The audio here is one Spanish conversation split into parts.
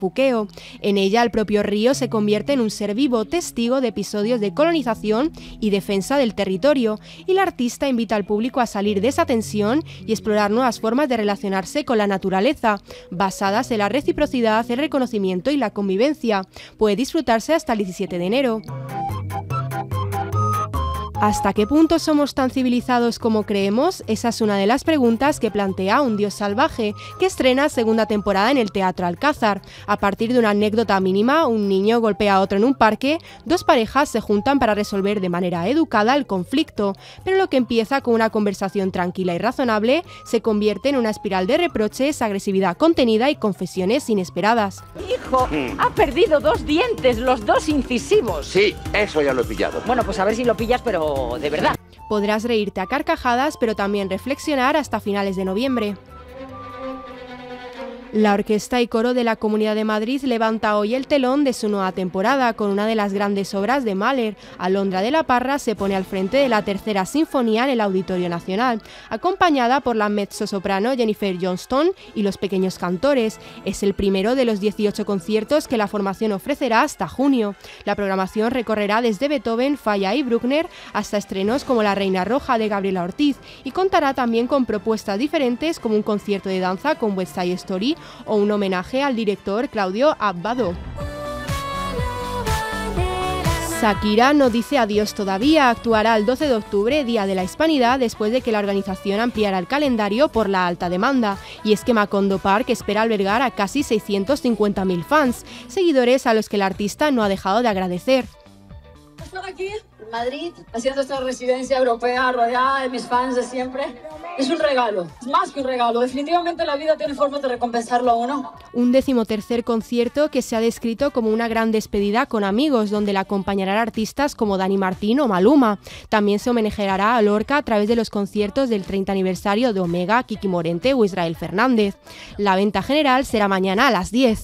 Pukeo. En ella, el propio río se convierte en un ser vivo, testigo de episodios de colonización y defensa del territorio, y la artista invita al público a salir de esa tensión y explorar nuevas formas de relacionarse con la naturaleza, basadas en la reciprocidad, el reconocimiento y la convivencia. Puede disfrutarse hasta el 17 de enero. ¿Hasta qué punto somos tan civilizados como creemos? Esa es una de las preguntas que plantea Un Dios Salvaje, que estrena segunda temporada en el Teatro Alcázar. A partir de una anécdota mínima, un niño golpea a otro en un parque, dos parejas se juntan para resolver de manera educada el conflicto, pero lo que empieza con una conversación tranquila y razonable se convierte en una espiral de reproches, agresividad contenida y confesiones inesperadas. Hijo, ha perdido 2 dientes, los 2 incisivos. Sí, eso ya lo he pillado. Bueno, pues a ver si lo pillas, pero de verdad. Podrás reírte a carcajadas, pero también reflexionar hasta finales de noviembre. La Orquesta y Coro de la Comunidad de Madrid levanta hoy el telón de su nueva temporada con una de las grandes obras de Mahler. Alondra de la Parra se pone al frente de la tercera sinfonía en el Auditorio Nacional, acompañada por la mezzosoprano Jennifer Johnston y los Pequeños Cantores. Es el primero de los 18 conciertos que la formación ofrecerá hasta junio. La programación recorrerá desde Beethoven, Falla y Bruckner hasta estrenos como La Reina Roja de Gabriela Ortiz, y contará también con propuestas diferentes como un concierto de danza con West Side Story o un homenaje al director Claudio Abbado. Shakira no dice adiós todavía, actuará el 12 de octubre, Día de la Hispanidad, después de que la organización ampliara el calendario por la alta demanda. Y es que Macondo Park espera albergar a casi 650.000 fans, seguidores a los que el artista no ha dejado de agradecer. Estar aquí en Madrid, haciendo esta residencia europea rodeada de mis fans de siempre, es un regalo, es más que un regalo. Definitivamente la vida tiene formas de recompensarlo a uno. Un 13º concierto que se ha descrito como una gran despedida con amigos, donde le acompañarán artistas como Dani Martín o Maluma. También se homenajeará a Lorca a través de los conciertos del 30 aniversario de Omega, Kiki Morente o Israel Fernández. La venta general será mañana a las 10.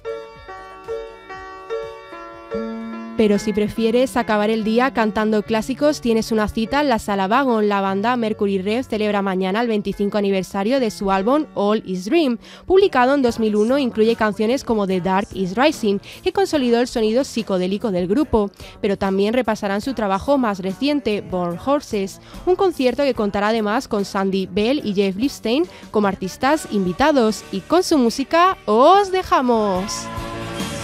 Pero si prefieres acabar el día cantando clásicos, tienes una cita en la Sala Wagon. La banda Mercury Rev celebra mañana el 25 aniversario de su álbum All Is Dream. Publicado en 2001, incluye canciones como The Dark Is Rising, que consolidó el sonido psicodélico del grupo. Pero también repasarán su trabajo más reciente, Born Horses, un concierto que contará además con Sandy Bell y Jeff Lipstein como artistas invitados. Y con su música os dejamos.